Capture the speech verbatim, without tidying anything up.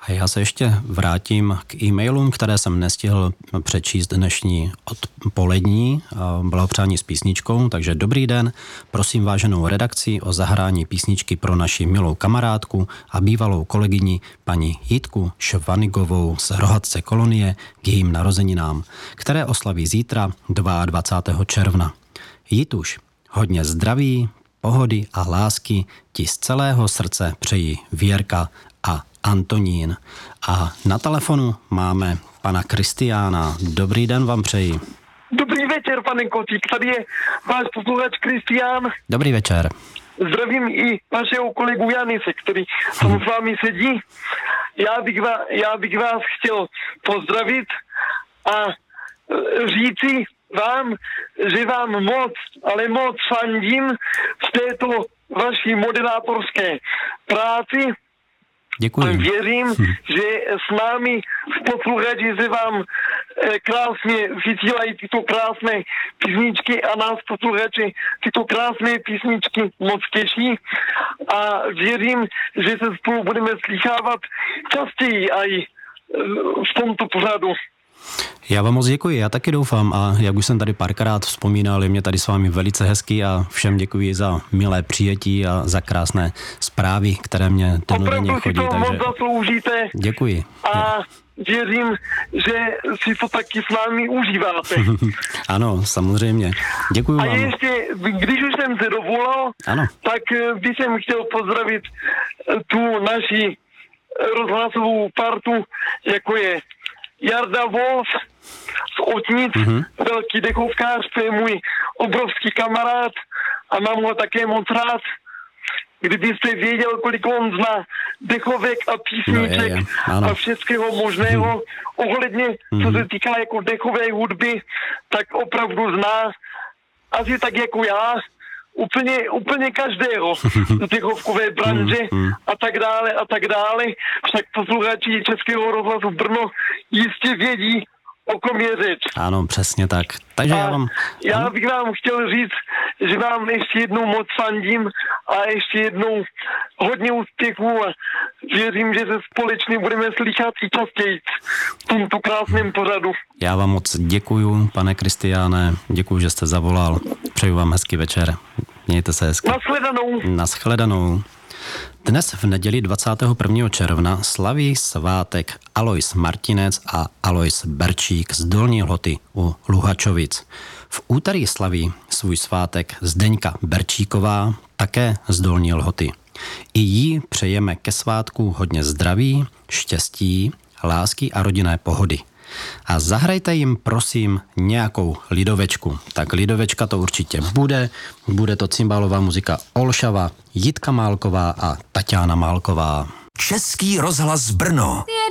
A já se ještě vrátím k e-mailům, které jsem nestihl přečíst dnešní odpolední blahopřání s písničkou. Takže dobrý den, prosím váženou redakci o zahrání písničky pro naši milou kamarádku a bývalou kolegyni paní Jitku Švanigovou z Rohatce Kolonie k jejím narozeninám, které oslaví zítra dvacátého druhého června. Jituš, hodně zdraví, pohody a lásky ti z celého srdce přeji Věrka a Antonín. A na telefonu máme pana Kristiána. Dobrý den vám přeji. Dobrý večer, pane Kotík. Tady je váš posluchač Kristián. Dobrý večer. Zdravím i vašeho kolegu Janise, který tam s vámi sedí. Já bych, vás, já bych vás chtěl pozdravit a říci vám, že vám moc, ale moc fandím v této vaší moderátorské práci. Děkuji. Věřím, hm. že s námi v posluchači se vám eh, krásně vysílají tyto krásné písničky a nás posluchači tyto krásné písničky moc těší a věřím, že se spolu budeme slychávat častěji i v tomto pořadu. Já vám moc děkuji, já taky doufám a jak už jsem tady párkrát vzpomínal, je mě tady s vámi velice hezký a všem děkuji za milé přijetí a za krásné zprávy, které mě dennodenně chodí. Opravdu si to takže... moc zasloužíte. Děkuji. A věřím, že si to taky s námi užíváte. Ano, samozřejmě. Děkuji vám. A ještě, když už jsem se dovolal, ano. tak bych jsem chtěl pozdravit tu naši rozhlasovou partu, jako je Jarda Wolf z Otnic, mm-hmm. velký dechovkář, to je můj obrovský kamarád a mám ho také moc rád. Kdybyste věděl, kolik on zná dechovek a písniček no, je, je. a všechno možného mm-hmm. ohledně, mm-hmm. co se týká jako dechové hudby, tak opravdu zná asi tak jako já, úplně, úplně každého z dechovkové branže mm, mm. a tak dále a tak dále. Však posluchači Českého rozhlasu Brno jistě vědí, o kom je řeč. Ano, přesně tak. Takže já, vám... já bych vám chtěl říct, že vám ještě jednou moc fandím a ještě jednou hodně úspěchů a věřím, že se společně budeme slychat i častěji v tomto krásném pořadu. Já vám moc děkuju, pane Kristiáne, děkuju, že jste zavolal. Přeju vám hezký večer. Mějte se hezky. Nashledanou. Nashledanou. Dnes v neděli dvacátého prvního června slaví svátek Alois Martinec a Alois Berčík z Dolní Lhoty u Luhačovic. V úterý slaví svůj svátek Zdeňka Berčíková, také z Dolní Lhoty. I jí přejeme ke svátku hodně zdraví, štěstí, lásky a rodinné pohody. A zahrajte jim, prosím, nějakou lidovečku. Tak lidovečka to určitě bude. Bude to cymbálová muzika Olšava, Jitka Málková a Tatiana Málková. Český rozhlas Brno.